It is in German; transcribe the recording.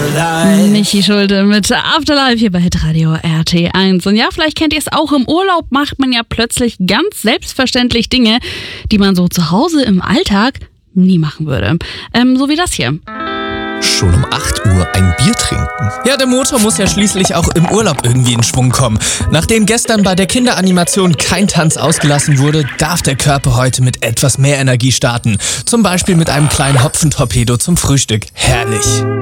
Michi Schulte mit Afterlife hier bei Hitradio RT1. Und ja, vielleicht kennt ihr es auch, im Urlaub macht man ja plötzlich ganz selbstverständlich Dinge, die man so zu Hause im Alltag nie machen würde. So wie das hier. Schon um 8 Uhr ein Bier trinken. Ja, der Motor muss ja schließlich auch im Urlaub irgendwie in Schwung kommen. Nachdem gestern bei der Kinderanimation kein Tanz ausgelassen wurde, darf der Körper heute mit etwas mehr Energie starten. Zum Beispiel mit einem kleinen Hopfentorpedo zum Frühstück. Herrlich.